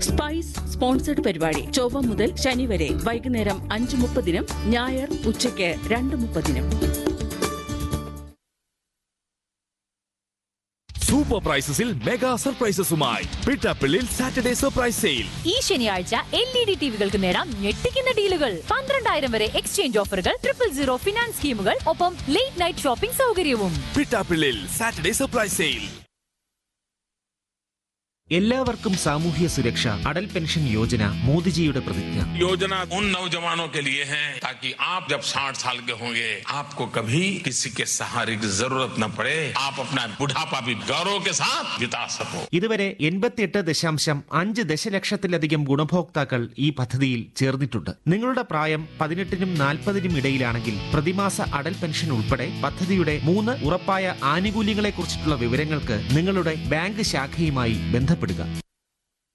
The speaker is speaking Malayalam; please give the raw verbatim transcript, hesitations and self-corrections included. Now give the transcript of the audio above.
സ്പൈസ് സ്പോൺസർഡ് പരിപാടി ചൊവ്വ മുതൽ ശനി വരെ വൈകുന്നേരം അഞ്ച് മുപ്പതിനും ഞായർ ഉച്ചയ്ക്ക് രണ്ട് മുപ്പതിനും. Super പ്രൈസസിൽ mega സർപ്രൈസസുമായി Pittappillil Saturday surprise sale. ഈ ശനിയാഴ്ച എൽ ഇ ഡി ടിവികൾക്ക് നേടാം ഞെട്ടിക്കുന്ന ഡീലുകൾ. പന്ത്രണ്ടായിരം വരെ എക്സ്ചേഞ്ച് ഓഫറുകൾ, ട്രിപ്പിൾ സീറോ ഫിനാൻസ് സ്കീമുകൾ, ഒപ്പം ലേറ്റ് നൈറ്റ് ഷോപ്പിംഗ് സൗകര്യവും. Pittappillil Saturday surprise sale. എല്ലാവർക്കും സാമൂഹ്യ സുരക്ഷ, അടൽ പെൻഷൻ യോജന മോദിജിയുടെ പ്രതിജ്ഞ. योजना उन नौजवानों के लिए है ताकि आप जब साठ साल के होंगे आपको कभी किसी के सहारे की जरूरत न पड़े, आप अपना बुढ़ापा भी गौरव के साथ बिता सको. ഇതുവരെ എൺപത്തിയെട്ട് ദശാംശം അഞ്ച് ദശലക്ഷത്തിലധികം ഗുണഭോക്താക്കൾ ഈ പദ്ധതിയിൽ ചേർന്നിട്ടുണ്ട്. നിങ്ങളുടെ പ്രായം പതിനെട്ടിനും നാൽപ്പതിനും ഇടയിലാണെങ്കിൽ പ്രതിമാസ അടൽ പെൻഷൻ ഉൾപ്പെടെ പദ്ധതിയുടെ മൂന്ന് ഉറപ്പായ ആനുകൂല്യങ്ങളെക്കുറിച്ചിട്ടുള്ള വിവരങ്ങൾക്ക് നിങ്ങളുടെ ബാങ്ക് ശാഖയുമായി ബന്ധപ്പെടുക.